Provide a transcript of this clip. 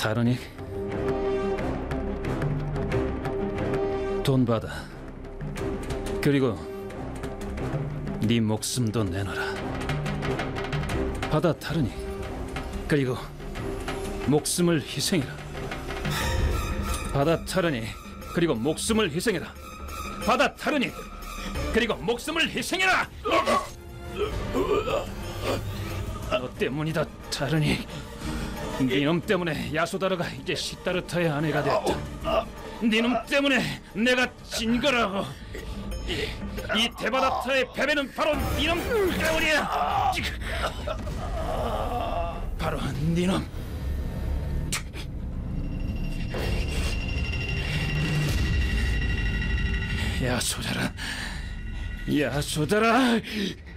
다르니? 돈 받아. 그리고 네 목숨도 내놔라. 받아 다르니. 그리고 목숨을 희생해라. 받아 타르니. 그리고 목숨을 희생해라. 받아 타르니. 그리고 목숨을 희생해라. 너 때문이다 타르니. 네놈 때문에 야소다르가 이제 시타르타의 아내가 됐다. 네놈 때문에 내가 진 거라고. 이 데바다타의 패배는 바로 네놈 때문이야. 바로 네놈. 야소다라, 야소다라.